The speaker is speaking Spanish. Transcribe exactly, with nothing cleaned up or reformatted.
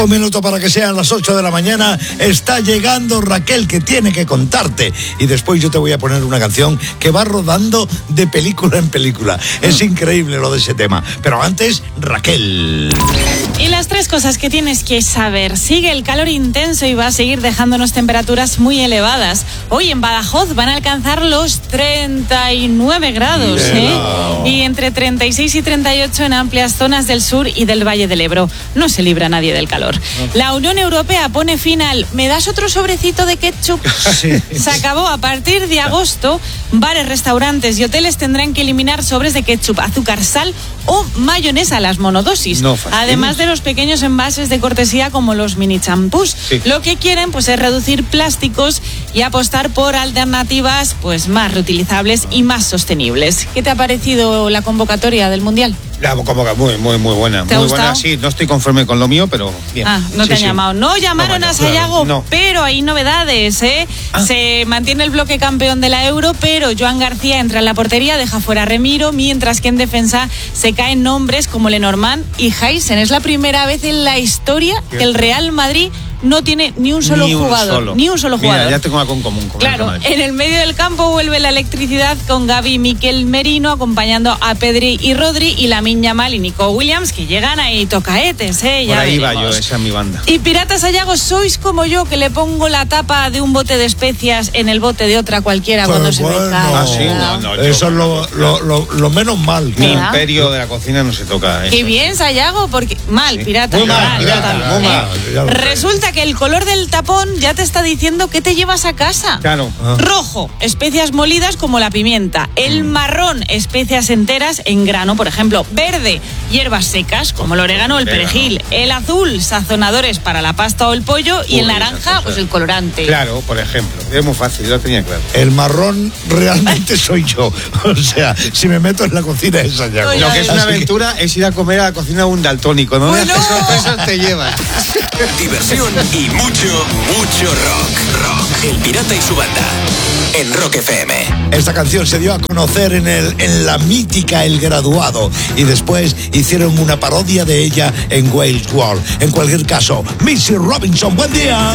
Un minuto para que sean las ocho de la mañana. Está llegando Raquel, que tiene que contarte. Y después yo te voy a poner una canción que va rodando de película en película. Es increíble lo de ese tema. Pero antes, Raquel. Y las tres cosas que tienes que saber. Sigue el calor intenso y va a seguir dejándonos temperaturas muy elevadas. Hoy en Badajoz van a alcanzar los treinta y nueve grados, ¿eh? Y entre treinta y seis y treinta y ocho en amplias zonas del sur y del Valle del Ebro. No se libra nadie del calor. La Unión Europea pone fin al ¿me das otro sobrecito de ketchup? Sí. Se acabó. A partir de agosto, bares, restaurantes y hoteles tendrán que eliminar sobres de ketchup, azúcar, sal o mayonesa, las monodosis. No fastidies. Además de los pequeños envases de cortesía como los mini champús. Sí. Lo que quieren pues es reducir plásticos y apostar por alternativas pues más reutilizables y más sostenibles. ¿Qué te ha parecido la convocatoria del Mundial? La convoca muy, muy, muy buena. ¿Te ha muy gustado? buena, sí. No estoy conforme con lo mío, pero bien. Ah, no Sí, te han sí. llamado. No llamaron No, a claro, Sayago, no. pero hay novedades, ¿eh? Ah. Se mantiene el bloque campeón de la Euro, pero Joan García entra en la portería, deja fuera a Remiro, mientras que en defensa se caen nombres como Lenormand y Haysen. Es la primera vez en la historia que el Real Madrid no tiene ni un solo Ni un jugador. solo. Ni un solo Mira, jugador. ya tengo algo en común con el Claro, Real Madrid. en el medio del campo vuelve la electricidad con Gavi y Mikel Merino acompañando a Pedri y Rodri y Lamine Yamal y Nico Williams, que llegan ahí tocaetes, ¿eh? Por Ya ahí va yo, veremos. esa es mi banda. Y Piratas Sayago, sois como yo, que le pongo la tapa de un bote de especias en el bote de otra cualquiera Pues cuando se bueno. me cae. Ah, sí, no, no. yo- Eso es lo, lo, lo, lo menos mal. Mi ¿verdad? imperio de la cocina no se toca. Qué eso. bien, Sayago, porque mal, Sí. pirata. Muy mal, mal, pirata, total, muy ¿eh? mal, ya lo sé. Resulta que el color del tapón ya te está diciendo qué te llevas a casa. Claro. Ah. Rojo, especias molidas como la pimienta. El marrón, especias enteras en grano, por ejemplo. Verde, hierbas secas como el orégano o el Orégano. perejil. El azul, sazonadores para la pasta o el pollo. Y Uy, el esas naranja, cosas. pues el colorante. Claro, por ejemplo. Es muy fácil, yo lo tenía claro. El marrón realmente soy yo. O sea, si me meto en la cocina es Sayago. No, Lo ya que es ves. una Así que- aventura es ir a comer a la cocina de un daltónico, ¿no? Bueno. ¿Qué sorpresas te llevas? Diversión y mucho, mucho rock. Rock. El Pirata y su banda. En Rock F M. Esta canción se dio a conocer en, el, en la mítica El Graduado y después hicieron una parodia de ella en Wales World. En cualquier caso, Missy Robinson, buen día.